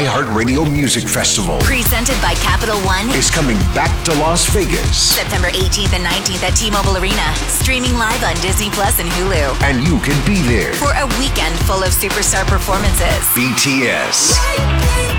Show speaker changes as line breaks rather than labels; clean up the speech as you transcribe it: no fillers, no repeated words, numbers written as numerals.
iHeartRadio Music Festival.
Presented by Capital One.
Is coming back to Las Vegas.
September 18th and 19th at T-Mobile Arena. Streaming live on Disney Plus and Hulu.
And you can be there
for a weekend full of superstar performances.
BTS.